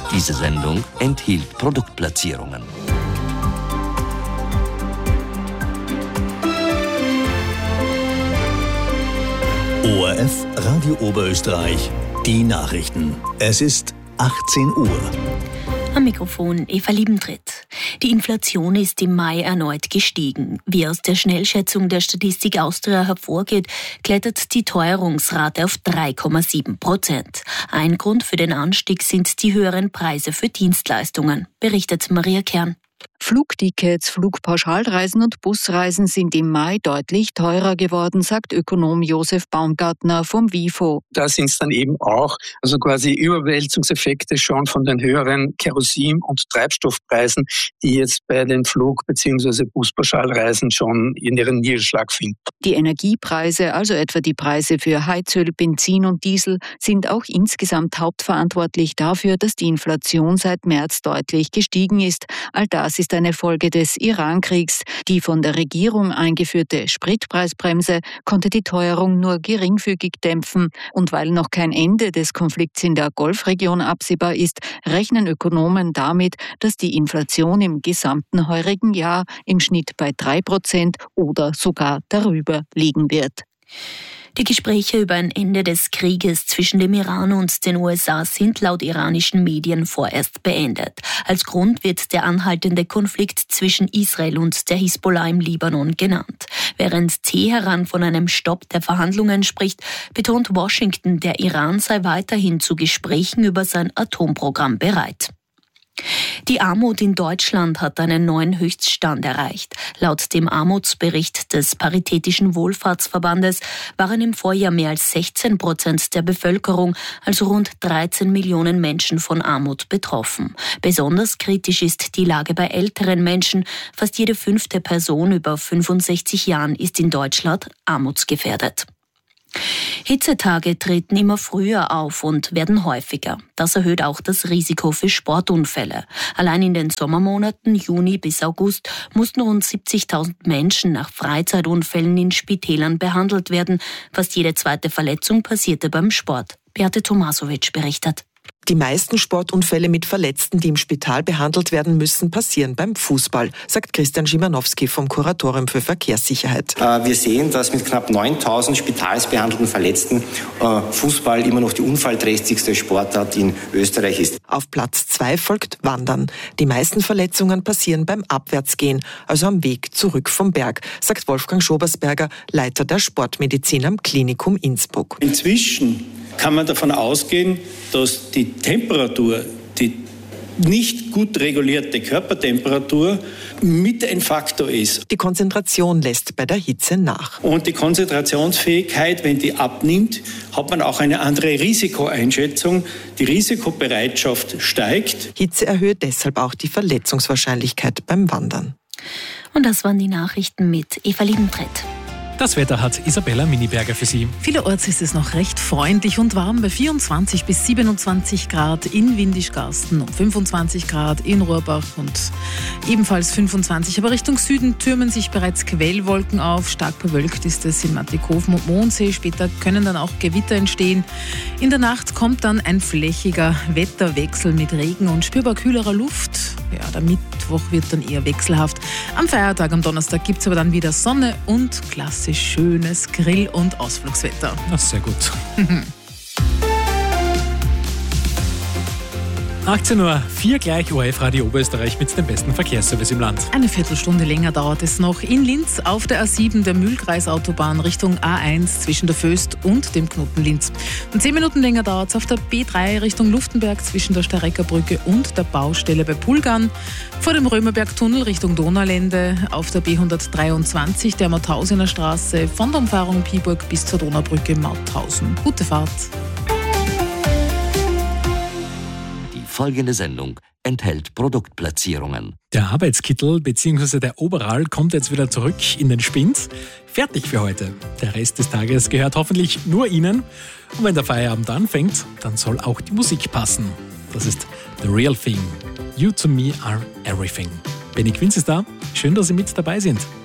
Diese Sendung enthielt Produktplatzierungen. ORF Radio Oberösterreich, die Nachrichten. Es ist 18 Uhr. Am Mikrofon Eva Liebentritt. Die Inflation ist im Mai erneut gestiegen. Wie aus der Schnellschätzung der Statistik Austria hervorgeht, klettert die Teuerungsrate auf 3,7%. Ein Grund für den Anstieg sind die höheren Preise für Dienstleistungen, berichtet Maria Kern. Flugtickets, Flugpauschalreisen und Busreisen sind im Mai deutlich teurer geworden, sagt Ökonom Josef Baumgartner vom WIFO. Da sind es dann eben auch quasi Überwälzungseffekte schon von den höheren Kerosin- und Treibstoffpreisen, die jetzt bei den Flug- bzw. Buspauschalreisen schon ihren Niederschlag finden. Die Energiepreise, also etwa die Preise für Heizöl, Benzin und Diesel, sind auch insgesamt hauptverantwortlich dafür, dass die Inflation seit März deutlich gestiegen ist. All das ist eine Folge des Iran-Kriegs. Die von der Regierung eingeführte Spritpreisbremse konnte die Teuerung nur geringfügig dämpfen. Und weil noch kein Ende des Konflikts in der Golfregion absehbar ist, rechnen Ökonomen damit, dass die Inflation im gesamten heurigen Jahr im Schnitt bei 3% oder sogar darüber liegen wird. Die Gespräche über ein Ende des Krieges zwischen dem Iran und den USA sind laut iranischen Medien vorerst beendet. Als Grund wird der anhaltende Konflikt zwischen Israel und der Hisbollah im Libanon genannt. Während Teheran von einem Stopp der Verhandlungen spricht, betont Washington, der Iran sei weiterhin zu Gesprächen über sein Atomprogramm bereit. Die Armut in Deutschland hat einen neuen Höchststand erreicht. Laut dem Armutsbericht des Paritätischen Wohlfahrtsverbandes waren im Vorjahr mehr als 16% der Bevölkerung, also rund 13 Millionen Menschen, von Armut betroffen. Besonders kritisch ist die Lage bei älteren Menschen. Fast jede 5. Person über 65 Jahren ist in Deutschland armutsgefährdet. Hitzetage treten immer früher auf und werden häufiger. Das erhöht auch das Risiko für Sportunfälle. Allein in den Sommermonaten Juni bis August mussten rund 70.000 Menschen nach Freizeitunfällen in Spitälern behandelt werden. Fast jede zweite Verletzung passierte beim Sport. Beate Tomasovic berichtet. Die meisten Sportunfälle mit Verletzten, die im Spital behandelt werden müssen, passieren beim Fußball, sagt Christian Schimanowski vom Kuratorium für Verkehrssicherheit. Wir sehen, dass mit knapp 9.000 spitalsbehandelten Verletzten Fußball immer noch die unfallträchtigste Sportart in Österreich ist. Auf Platz 2 folgt Wandern. Die meisten Verletzungen passieren beim Abwärtsgehen, also am Weg zurück vom Berg, sagt Wolfgang Schobersberger, Leiter der Sportmedizin am Klinikum Innsbruck. Inzwischen kann man davon ausgehen, dass die Temperatur, die nicht gut regulierte Körpertemperatur, mit ein Faktor ist. Die Konzentration lässt bei der Hitze nach. Und die Konzentrationsfähigkeit, wenn die abnimmt, hat man auch eine andere Risikoeinschätzung. Die Risikobereitschaft steigt. Hitze erhöht deshalb auch die Verletzungswahrscheinlichkeit beim Wandern. Und das waren die Nachrichten mit Eva Liebentritt. Das Wetter hat Isabella Miniberger für Sie. Vielerorts ist es noch recht freundlich und warm bei 24 bis 27 Grad in Windischgarsten und 25 Grad in Rohrbach und ebenfalls 25. Aber Richtung Süden türmen sich bereits Quellwolken auf. Stark bewölkt ist es in Mattighofen und Mondsee. Später können dann auch Gewitter entstehen. In der Nacht kommt dann ein flächiger Wetterwechsel mit Regen und spürbar kühlerer Luft. Ja, der Mittwoch wird dann eher wechselhaft. Am Feiertag, am Donnerstag, gibt es aber dann wieder Sonne und klassisch schönes Grill- und Ausflugswetter. Das ist sehr gut. 18:04 Uhr gleich ORF Radio Oberösterreich mit dem besten Verkehrsservice im Land. Eine Viertelstunde länger dauert es noch in Linz auf der A7 der Mühlkreisautobahn Richtung A1 zwischen der Föst und dem Knoten Linz. Und 10 Minuten länger dauert es auf der B3 Richtung Luftenberg zwischen der Stereckerbrücke und der Baustelle bei Pulgern. Vor dem Römerbergtunnel Richtung Donaulände auf der B123 der Mauthausener Straße von der Umfahrung Piburg bis zur Donaubrücke Mauthausen. Gute Fahrt. Folgende Sendung enthält Produktplatzierungen. Der Arbeitskittel bzw. der Overall kommt jetzt wieder zurück in den Spind. Fertig für heute. Der Rest des Tages gehört hoffentlich nur Ihnen. Und wenn der Feierabend anfängt, dann soll auch die Musik passen. Das ist The Real Thing. You to me are everything. Benny Quinz ist da. Schön, dass Sie mit dabei sind.